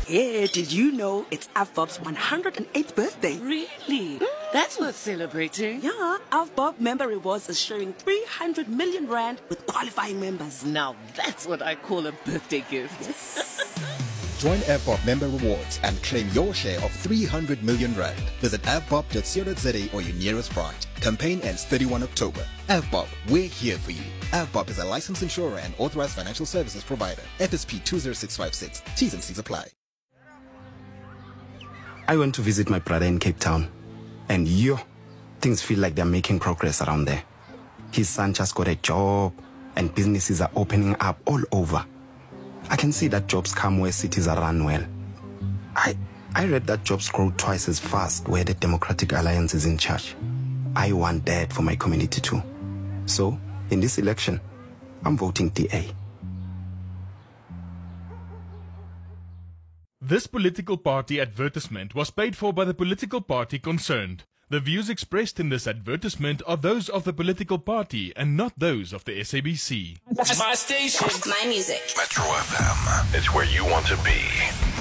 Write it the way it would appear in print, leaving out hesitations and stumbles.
Yeah, did you know it's AVBOB's 108th birthday? Really? That's worth celebrating. Yeah, AVBOB Member Rewards is sharing 300 million rand with qualifying members. Now that's what I call a birthday gift. Join AVBOB Member Rewards and claim your share of 300 million rand. Visit avbob.co.za or your nearest branch. Campaign ends 31 October. AVBOB, we're here for you. AVBOB is a licensed insurer and authorized financial services provider. FSP 20656. T's and C's apply. I went to visit my brother in Cape Town, and things feel like they're making progress around there. His son just got a job, and businesses are opening up all over. I can see that jobs come where cities are run well. I read that jobs grow twice as fast where the Democratic Alliance is in charge. I want that for my community too. So, in this election, I'm voting DA. This political party advertisement was paid for by the political party concerned. The views expressed in this advertisement are those of the political party and not those of the SABC. My station. My music. Metro FM. It's where you want to be.